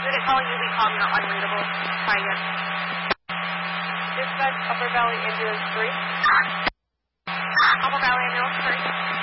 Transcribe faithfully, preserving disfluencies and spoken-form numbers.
it calling you? We call not unreadable. Try again. Dispatch, Upper Valley Ambulance three. Upper Valley Ambulance three.